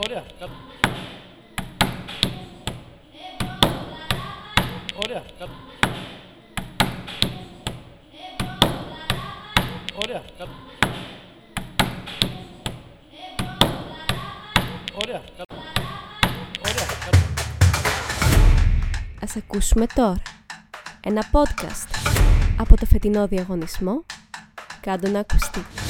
Ωραία. Ωραία. Ωραία. Ωραία. Ας ακούσουμε τώρα ένα podcast από το φετινό διαγωνισμό «Κάντο να ακουστεί».